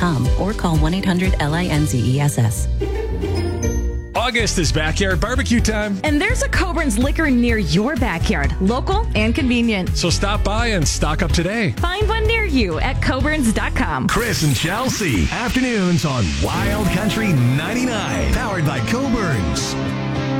Coborns.com or call 1-800-LINZESS. August is backyard barbecue time. And there's a Coburn's Liquor near your backyard, local and convenient. So stop by and stock up today. Find one near you at Coborns.com. Chris and Chelsea, afternoons on Wild Country 99, powered by Coburn's.